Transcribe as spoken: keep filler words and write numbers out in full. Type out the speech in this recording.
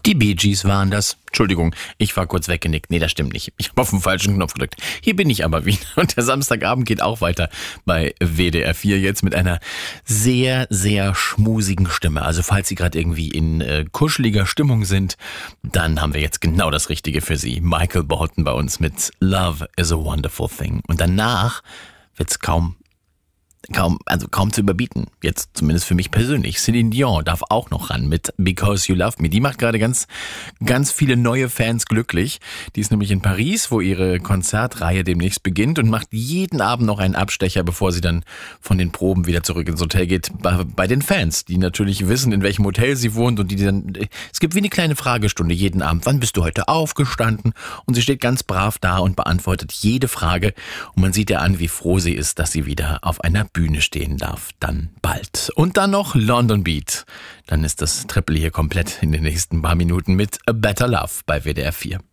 Die Bee Gees waren das. Entschuldigung, ich war kurz weggenickt. Nee, das stimmt nicht. Ich habe auf den falschen Knopf gedrückt. Hier bin ich aber wieder. Und der Samstagabend geht auch weiter bei W D R vier jetzt mit einer sehr, sehr schmusigen Stimme. Also falls Sie gerade irgendwie in äh, kuscheliger Stimmung sind, dann haben wir jetzt genau das Richtige für Sie. Michael Bolton bei uns mit Love is a Wonderful Thing. Und danach wird's kaum Kaum, also kaum zu überbieten. Jetzt zumindest für mich persönlich. Celine Dion darf auch noch ran mit Because You Love Me. Die macht gerade ganz, ganz viele neue Fans glücklich. Die ist nämlich in Paris, wo ihre Konzertreihe demnächst beginnt und macht jeden Abend noch einen Abstecher, bevor sie dann von den Proben wieder zurück ins Hotel geht. Bei, bei den Fans, die natürlich wissen, in welchem Hotel sie wohnt und die dann, es gibt wie eine kleine Fragestunde jeden Abend. Wann bist du heute aufgestanden? Und sie steht ganz brav da und beantwortet jede Frage. Und man sieht ihr an, wie froh sie ist, dass sie wieder auf einer Bühne stehen darf, dann bald. Und dann noch London Beat. Dann ist das Triple hier komplett in den nächsten paar Minuten mit A Better Love bei W D R vier.